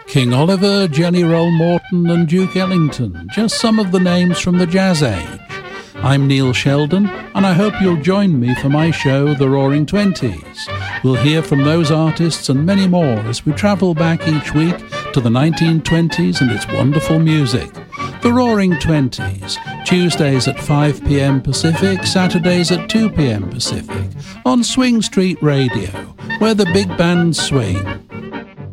King Oliver, Jelly Roll Morton and Duke Ellington, just some of the names from the jazz age. I'm Neil Sheldon, and I hope you'll join me for my show, The Roaring Twenties. We'll hear from those artists and many more as we travel back each week to the 1920s and its wonderful music. The Roaring Twenties, Tuesdays at 5 p.m. Pacific, Saturdays at 2 p.m. Pacific, on Swing Street Radio, where the big band swing.